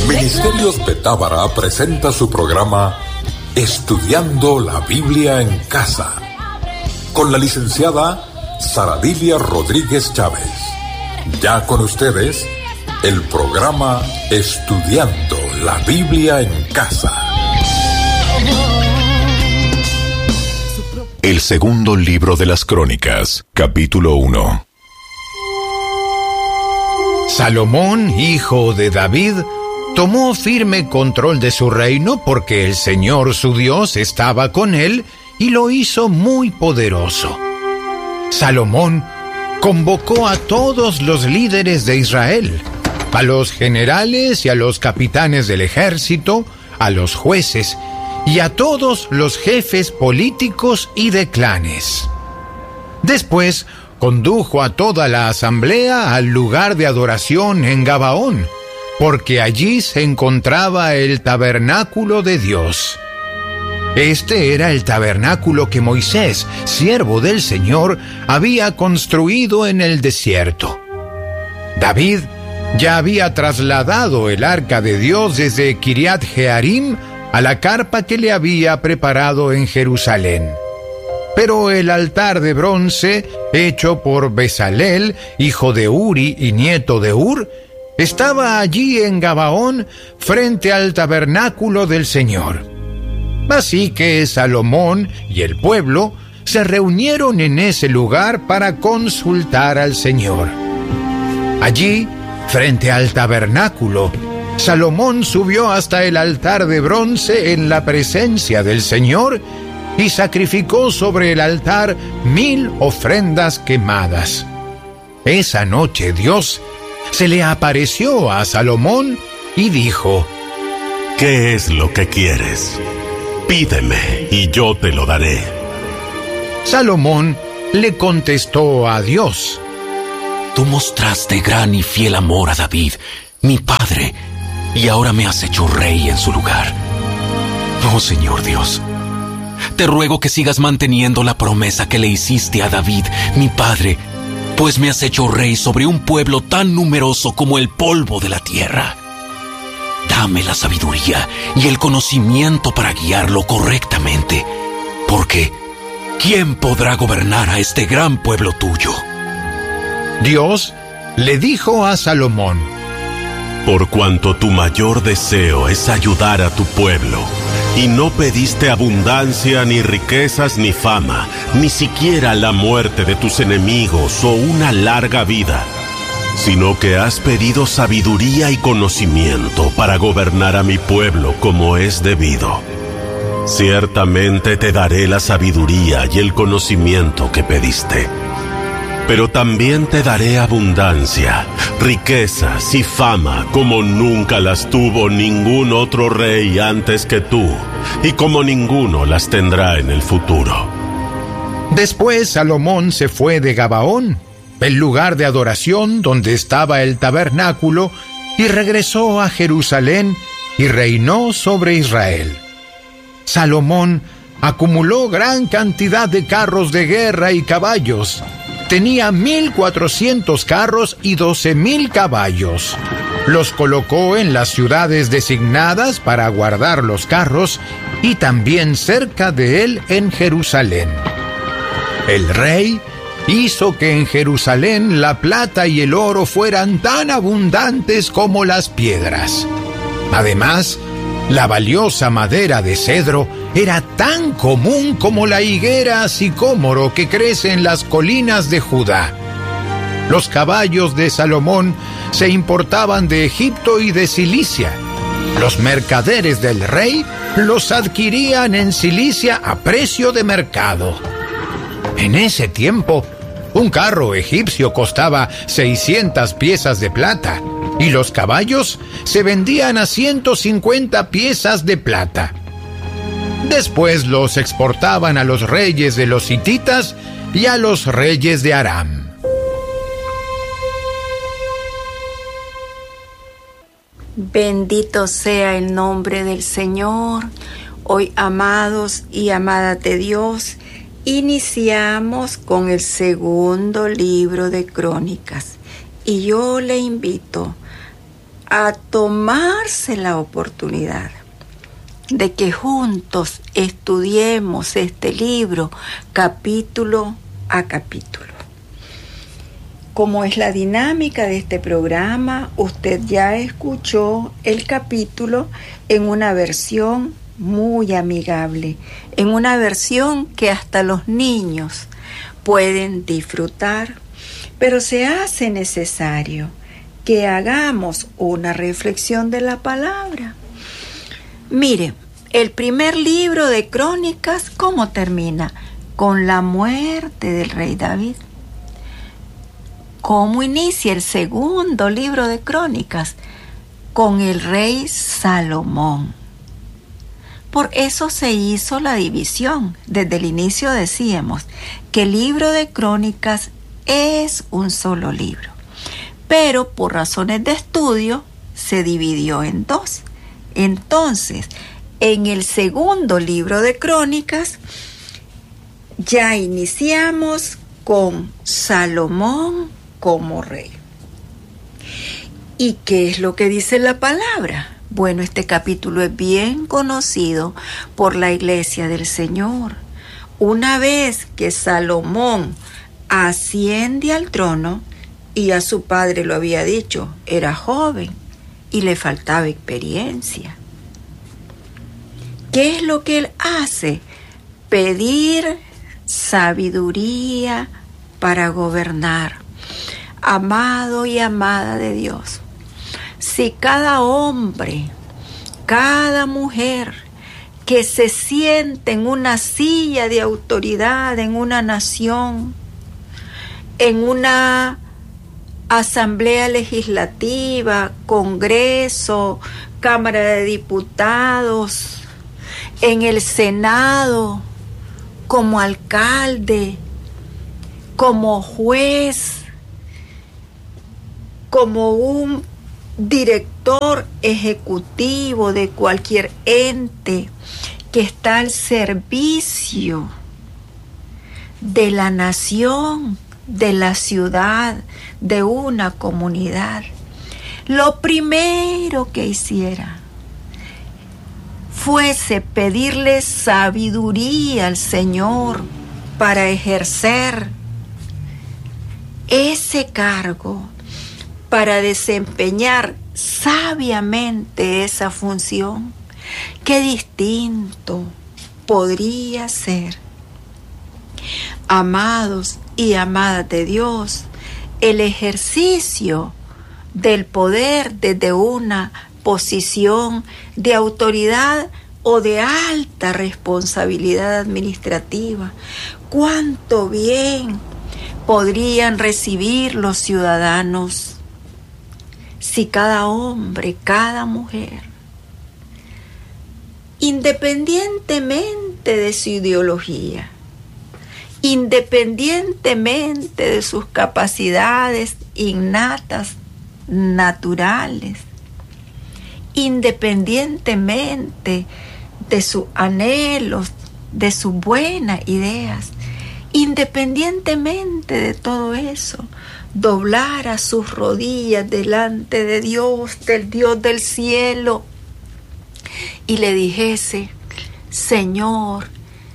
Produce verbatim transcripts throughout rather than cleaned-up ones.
Ministerios Betábara presenta su programa Estudiando la Biblia en Casa, con la licenciada Saradilia Rodríguez Chávez. Ya con ustedes, el programa Estudiando la Biblia en Casa. El segundo libro de las Crónicas, capítulo uno. Salomón, hijo de David, tomó firme control de su reino porque el Señor su Dios estaba con él y lo hizo muy poderoso. Salomón convocó a todos los líderes de Israel, a los generales y a los capitanes del ejército, a los jueces y a todos los jefes políticos y de clanes. Después condujo a toda la asamblea al lugar de adoración en Gabaón, porque allí se encontraba el tabernáculo de Dios. Este era el tabernáculo que Moisés, siervo del Señor, había construido en el desierto. David ya había trasladado el arca de Dios desde Kiriat Jearim a la carpa que le había preparado en Jerusalén. Pero el altar de bronce, hecho por Bezalel, hijo de Uri y nieto de Ur, estaba allí en Gabaón, frente al tabernáculo del Señor. Así que Salomón y el pueblo se reunieron en ese lugar para consultar al Señor. Allí, frente al tabernáculo, Salomón subió hasta el altar de bronce en la presencia del Señor y sacrificó sobre el altar mil ofrendas quemadas. Esa noche Dios se le apareció a Salomón y dijo: ¿Qué es lo que quieres? Pídeme y yo te lo daré. Salomón le contestó a Dios: Tú mostraste gran y fiel amor a David, mi padre, y ahora me has hecho rey en su lugar. Oh, Señor Dios, te ruego que sigas manteniendo la promesa que le hiciste a David, mi padre, pues me has hecho rey sobre un pueblo tan numeroso como el polvo de la tierra. Dame la sabiduría y el conocimiento para guiarlo correctamente, porque ¿quién podrá gobernar a este gran pueblo tuyo? Dios le dijo a Salomón: Por cuanto tu mayor deseo es ayudar a tu pueblo, y no pediste abundancia, ni riquezas, ni fama, ni siquiera la muerte de tus enemigos o una larga vida, sino que has pedido sabiduría y conocimiento para gobernar a mi pueblo como es debido. Ciertamente te daré la sabiduría y el conocimiento que pediste. Pero también te daré abundancia, riquezas y fama como nunca las tuvo ningún otro rey antes que tú, y como ninguno las tendrá en el futuro. Después Salomón se fue de Gabaón, el lugar de adoración donde estaba el tabernáculo, y regresó a Jerusalén y reinó sobre Israel. Salomón acumuló gran cantidad de carros de guerra y caballos. Tenía mil cuatrocientos carros y doce mil caballos. Los colocó en las ciudades designadas para guardar los carros y también cerca de él en Jerusalén. El rey hizo que en Jerusalén la plata y el oro fueran tan abundantes como las piedras. Además, la valiosa madera de cedro era tan común como la higuera sicómoro que crece en las colinas de Judá. Los caballos de Salomón se importaban de Egipto y de Cilicia. Los mercaderes del rey los adquirían en Cilicia a precio de mercado. En ese tiempo, un carro egipcio costaba seiscientas piezas de plata y los caballos se vendían a ciento cincuenta piezas de plata. Después los exportaban a los reyes de los hititas y a los reyes de Aram. Bendito sea el nombre del Señor. Hoy, amados y amadas de Dios, iniciamos con el segundo libro de Crónicas. Y yo le invito a tomarse la oportunidad de que juntos estudiemos este libro capítulo a capítulo. Como es la dinámica de este programa, usted ya escuchó el capítulo en una versión muy amigable, en una versión que hasta los niños pueden disfrutar, pero se hace necesario que hagamos una reflexión de la palabra. Mire, el primer libro de Crónicas, ¿cómo termina? Con la muerte del rey David. ¿Cómo inicia el segundo libro de Crónicas? Con el rey Salomón. Por eso se hizo la división. Desde el inicio decíamos que el libro de Crónicas es un solo libro, pero por razones de estudio se dividió en dos. Entonces, en el segundo libro de Crónicas ya iniciamos con Salomón como rey. ¿Y qué es lo que dice la palabra? Bueno, este capítulo es bien conocido por la Iglesia del Señor. Una vez que Salomón asciende al trono, y a su padre lo había dicho, era joven y le faltaba experiencia. ¿Qué es lo que él hace? Pedir sabiduría para gobernar. Amado y amada de Dios, si cada hombre, cada mujer que se siente en una silla de autoridad en una nación, en una asamblea legislativa, congreso, Cámara de Diputados, en el Senado, como alcalde, como juez, como un director ejecutivo de cualquier ente que está al servicio de la nación, de la ciudad, de una comunidad, lo primero que hiciera fuese pedirle sabiduría al Señor para ejercer ese cargo, para desempeñar sabiamente esa función. Qué distinto podría ser, amados y amadas de Dios, el ejercicio del poder desde una posición de autoridad o de alta responsabilidad administrativa. Cuánto bien podrían recibir los ciudadanos si cada hombre, cada mujer, independientemente de su ideología, independientemente de sus capacidades innatas, naturales, independientemente de sus anhelos, de sus buenas ideas, independientemente de todo eso, doblara sus rodillas delante de Dios, del Dios del cielo, y le dijese: Señor,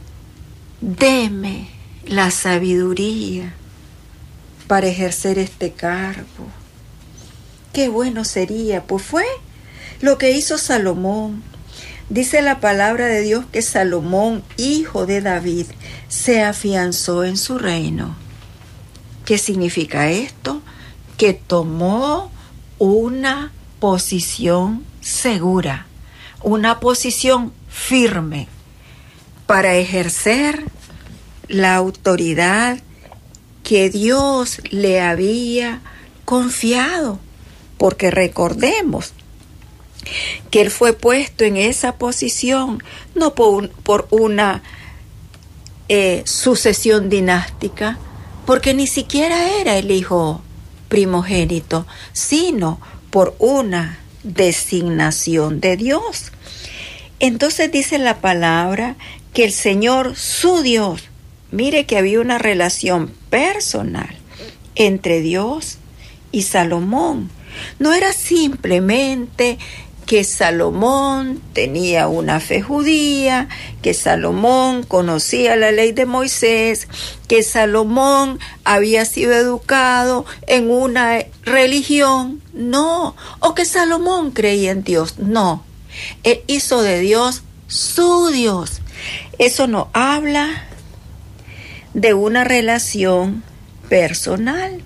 deme la sabiduría para ejercer este cargo. Qué bueno sería. Pues fue lo que hizo Salomón. Dice la palabra de Dios que Salomón, hijo de David, se afianzó en su reino. ¿Qué significa esto? Que tomó una posición segura, una posición firme para ejercer la autoridad que Dios le había confiado. Porque recordemos que él fue puesto en esa posición no por, un, por una eh, sucesión dinástica, porque ni siquiera era el hijo primogénito, sino por una designación de Dios. Entonces dice la palabra que el Señor, su Dios, mire que había una relación personal entre Dios y Salomón, No era simplemente que Salomón tenía una fe judía, que Salomón conocía la ley de Moisés, que Salomón había sido educado en una religión, no, o que Salomón creía en Dios, no. Él hizo de Dios su Dios. Eso nos habla de una relación personal.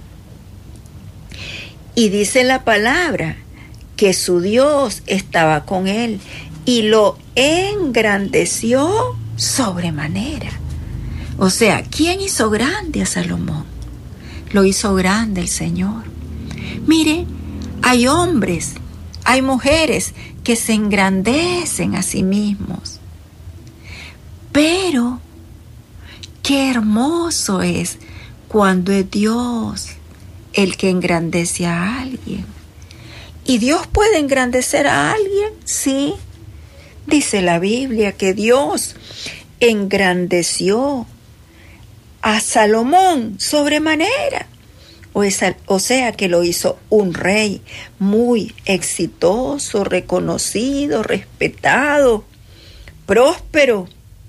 Y dice la palabra que su Dios estaba con él y lo engrandeció sobremanera. O sea, ¿quién hizo grande a Salomón? Lo hizo grande el Señor. Mire, hay hombres, hay mujeres que se engrandecen a sí mismos. Pero qué hermoso es cuando es Dios el que engrandece a alguien. ¿Y Dios puede engrandecer a alguien? Sí. Dice la Biblia que Dios engrandeció a Salomón sobremanera. O, esa, o sea que lo hizo un rey muy exitoso, reconocido, respetado, próspero.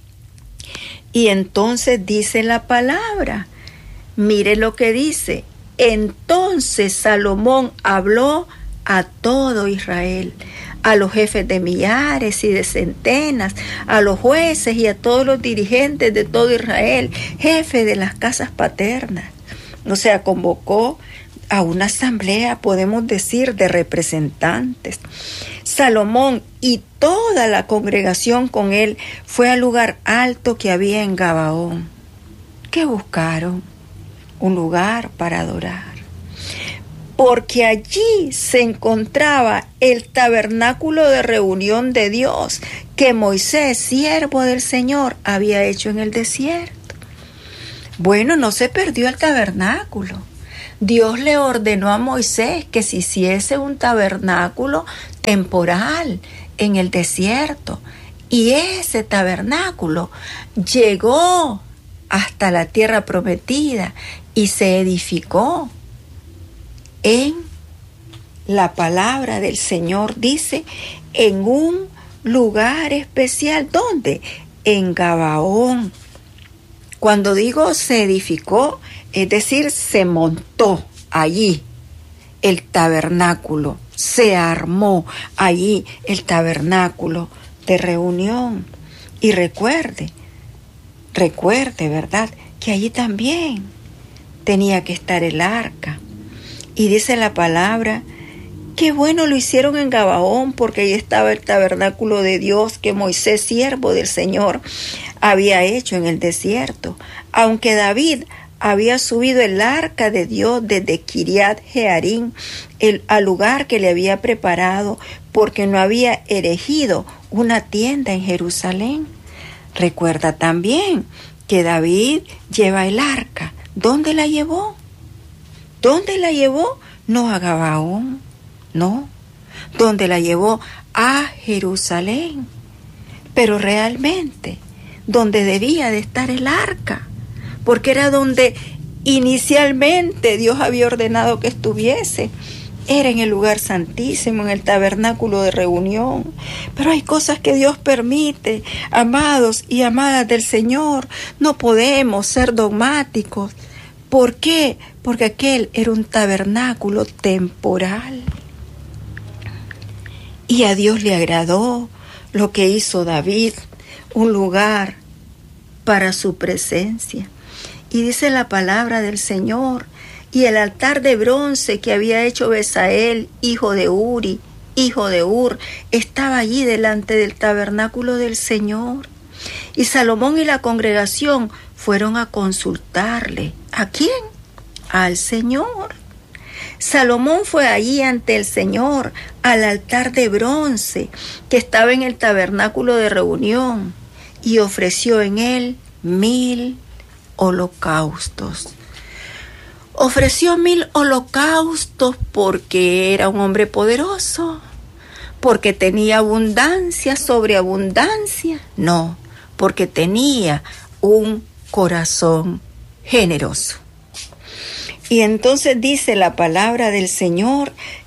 Y entonces dice la palabra, mire lo que dice, entonces Salomón habló a todo Israel, a los jefes de millares y de centenas, a los jueces y a todos los dirigentes de todo Israel, jefes de las casas paternas. O sea, convocó a una asamblea, podemos decir, de representantes. Salomón y toda la congregación con él fue al lugar alto que había en Gabaón. ¿Qué buscaron? Un lugar para adorar. Porque allí se encontraba el tabernáculo de reunión de Dios que Moisés, siervo del Señor, había hecho en el desierto. Bueno, no se perdió el tabernáculo. Dios le ordenó a Moisés que se hiciese un tabernáculo temporal en el desierto. Y ese tabernáculo llegó hasta la tierra prometida y se edificó. En la palabra del Señor dice, en un lugar especial. ¿Dónde? En Gabaón. Cuando digo se edificó, es decir, se montó allí el tabernáculo, se armó allí el tabernáculo de reunión. Y recuerde, recuerde, ¿verdad?, que allí también tenía que estar el arca. Y dice la palabra, qué bueno lo hicieron en Gabaón, porque ahí estaba el tabernáculo de Dios que Moisés, siervo del Señor, había hecho en el desierto. Aunque David había subido el arca de Dios desde Kiriat Jearim, el, al lugar que le había preparado, porque no había erigido una tienda en Jerusalén. Recuerda también que David lleva el arca. ¿Dónde la llevó? ¿Dónde la llevó? No a Gabaón, no. ¿Dónde la llevó? A Jerusalén. Pero realmente, donde debía de estar el arca, porque era donde inicialmente Dios había ordenado que estuviese, era en el lugar santísimo, en el tabernáculo de reunión. Pero hay cosas que Dios permite, amados y amadas del Señor. No podemos ser dogmáticos. ¿Por qué? Porque aquel era un tabernáculo temporal. Y a Dios le agradó lo que hizo David, un lugar para su presencia. Y dice la palabra del Señor, y el altar de bronce que había hecho Besael, hijo de Uri, hijo de Ur, estaba allí delante del tabernáculo del Señor. Y Salomón y la congregación fueron a consultarle. ¿A quién? Al Señor. Salomón fue allí ante el Señor, al altar de bronce que estaba en el tabernáculo de reunión, y ofreció en él mil holocaustos. Ofreció mil holocaustos porque era un hombre poderoso, porque tenía abundancia sobre abundancia. No, porque tenía un corazón generoso. Y entonces dice la palabra del Señor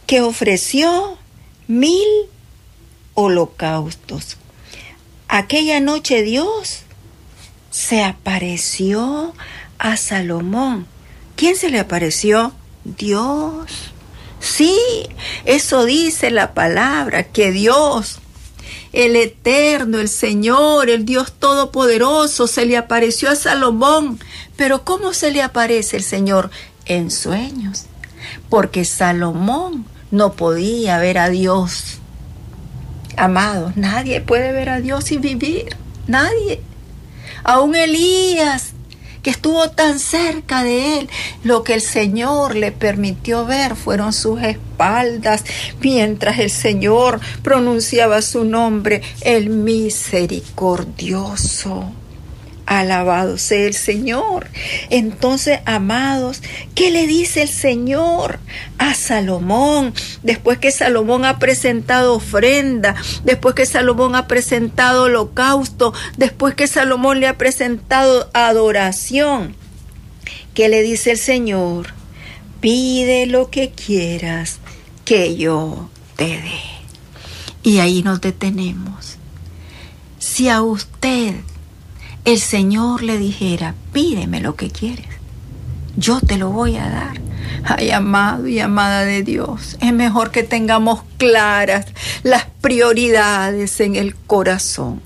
que ofreció mil holocaustos. Aquella noche Dios se apareció a Salomón. ¿Quién se le apareció? Dios. Sí, eso dice la palabra, que Dios, el Eterno, el Señor, el Dios Todopoderoso, se le apareció a Salomón. Pero ¿cómo se le aparece el Señor? En sueños. Porque Salomón no podía ver a Dios. Amados, nadie puede ver a Dios y vivir. Nadie. Aún Elías, que estuvo tan cerca de él, lo que el Señor le permitió ver fueron sus espaldas, mientras el Señor pronunciaba su nombre, el misericordioso. Alabado sea el Señor. Entonces, amados, ¿qué le dice el Señor a Salomón? Después que Salomón ha presentado ofrenda, después que Salomón ha presentado holocausto, después que Salomón le ha presentado adoración, ¿qué le dice el Señor? Pide lo que quieras que yo te dé. Y ahí nos detenemos. Si a usted el Señor le dijera, pídeme lo que quieres, yo te lo voy a dar. Ay, amado y amada de Dios, es mejor que tengamos claras las prioridades en el corazón.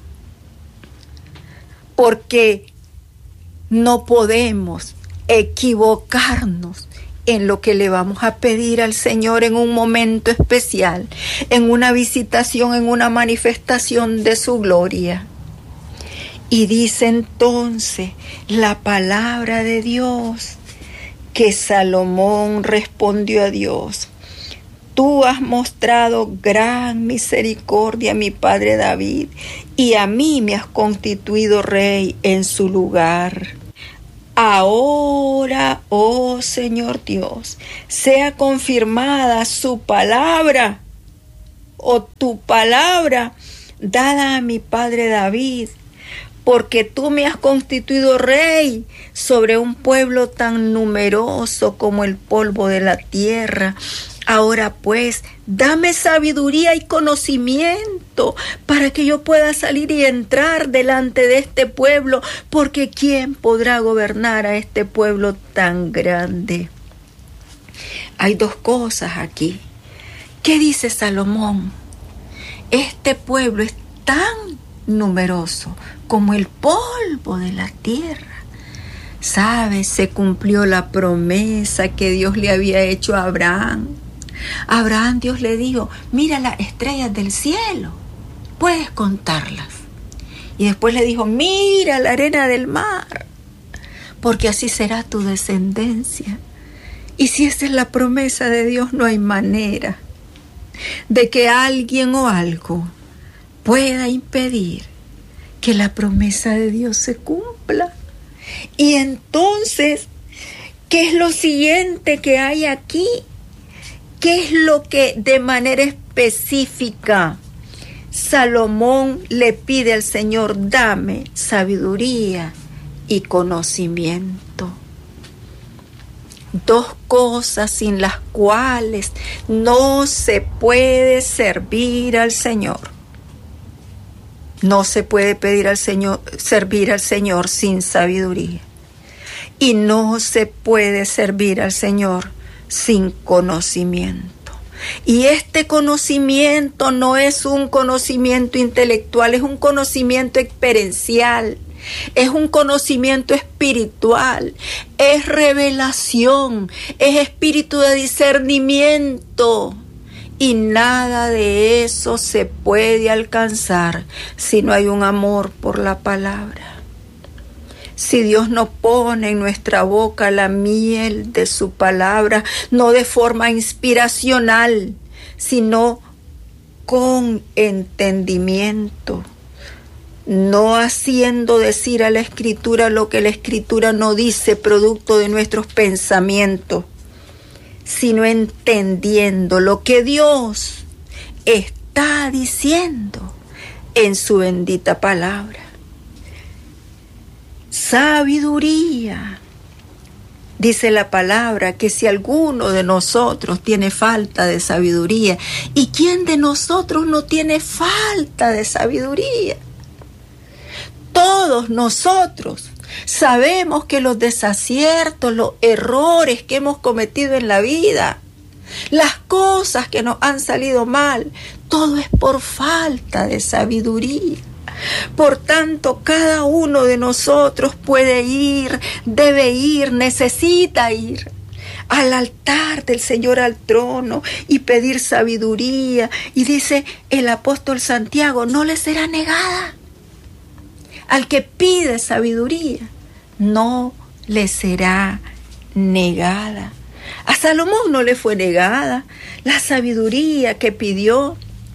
Porque no podemos equivocarnos en lo que le vamos a pedir al Señor en un momento especial, en una visitación, en una manifestación de su gloria. Y dice entonces la palabra de Dios que Salomón respondió a Dios: tú has mostrado gran misericordia a mi padre David, y a mí me has constituido rey en su lugar. Ahora, oh Señor Dios, sea confirmada su palabra, o tu palabra dada a mi padre David, porque tú me has constituido rey sobre un pueblo tan numeroso como el polvo de la tierra. Ahora pues, dame sabiduría y conocimiento para que yo pueda salir y entrar delante de este pueblo, porque ¿quién podrá gobernar a este pueblo tan grande? Hay dos cosas aquí. ¿Qué dice Salomón? Este pueblo es tan numeroso como el polvo de la tierra. ¿Sabes? Se cumplió la promesa que Dios le había hecho a Abraham. A Abraham Dios le dijo: mira las estrellas del cielo, puedes contarlas. Y después le dijo: mira la arena del mar, porque así será tu descendencia. Y si esa es la promesa de Dios, no hay manera de que alguien o algo pueda impedir que la promesa de Dios se cumpla. Y entonces, ¿qué es lo siguiente que hay aquí? ¿Qué es lo que de manera específica Salomón le pide al Señor? Dame sabiduría y conocimiento. Dos cosas sin las cuales no se puede servir al Señor. No se puede pedir al Señor, servir al Señor sin sabiduría. Y no se puede servir al Señor sin conocimiento. Y este conocimiento no es un conocimiento intelectual, es un conocimiento experiencial, es un conocimiento espiritual, es revelación, es espíritu de discernimiento. Y nada de eso se puede alcanzar si no hay un amor por la palabra. Si Dios no pone en nuestra boca la miel de su palabra, no de forma inspiracional, sino con entendimiento, no haciendo decir a la Escritura lo que la Escritura no dice, producto de nuestros pensamientos, sino entendiendo lo que Dios está diciendo en su bendita palabra. Sabiduría Dice la palabra que si alguno de nosotros tiene falta de sabiduría, ¿y quién de nosotros no tiene falta de sabiduría? Todos nosotros sabemos que los desaciertos, los errores que hemos cometido en la vida, las cosas que nos han salido mal, todo es por falta de sabiduría. Por tanto, cada uno de nosotros puede ir, debe ir, necesita ir al altar del Señor, al trono, y pedir sabiduría. Y dice el apóstol Santiago, no le será negada. Al que pide sabiduría, no le será negada. A Salomón no le fue negada la sabiduría que pidió.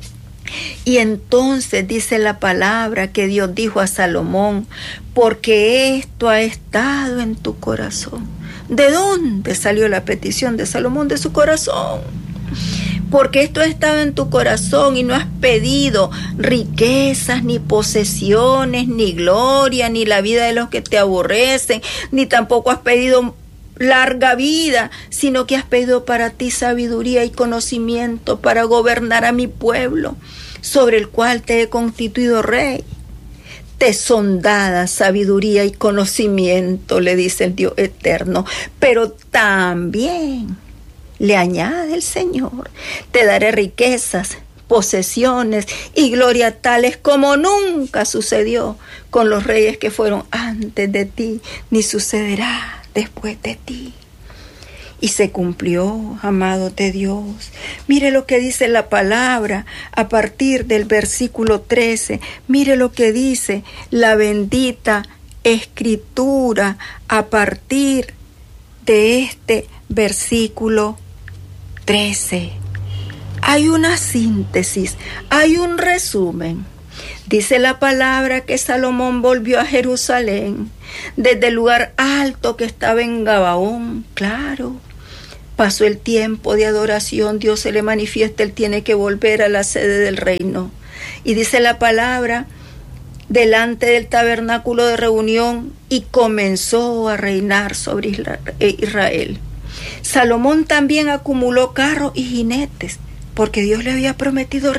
Y entonces dice la palabra que Dios dijo a Salomón, porque esto ha estado en tu corazón. ¿De dónde salió la petición de Salomón? De su corazón. Porque esto ha estado en tu corazón y no has pedido riquezas, ni posesiones, ni gloria, ni la vida de los que te aborrecen, ni tampoco has pedido larga vida, sino que has pedido para ti sabiduría y conocimiento para gobernar a mi pueblo, sobre el cual te he constituido rey. Te son dadas sabiduría y conocimiento, le dice el Dios eterno, pero también le añade el Señor, te daré riquezas, posesiones y gloria tales como nunca sucedió con los reyes que fueron antes de ti, ni sucederá después de ti. Y se cumplió, amados de Dios. Mire lo que dice la palabra a partir del versículo trece. Mire lo que dice la bendita Escritura a partir de este versículo trece. Hay una síntesis, hay un resumen. Dice la palabra que Salomón volvió a Jerusalén desde el lugar alto que estaba en Gabaón. Claro, pasó el tiempo de adoración, Dios se le manifiesta, él tiene que volver a la sede del reino. Y dice la palabra, delante del tabernáculo de reunión, y comenzó a reinar sobre Israel. Salomón también acumuló carros y jinetes, porque Dios le había prometido